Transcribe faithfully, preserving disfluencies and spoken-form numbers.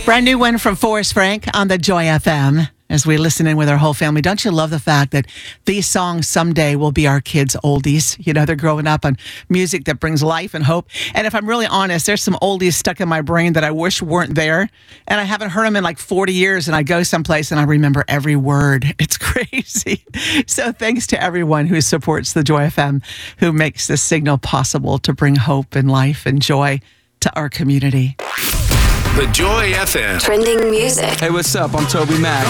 Brand new one from Forrest Frank on the Joy F M as we listen in with our whole family. Don't you love the fact that these songs someday will be our kids' oldies? You know, they're growing up on music that brings life and hope. And if I'm really honest, there's some oldies stuck in my brain that I wish weren't there. And I haven't heard them in like forty years. And I go someplace and I remember every word. It's crazy. So thanks to everyone who supports the Joy F M, who makes this signal possible to bring hope and life and joy to our community. The Joy F M. Trending music. Hey, what's up? I'm Toby Mac.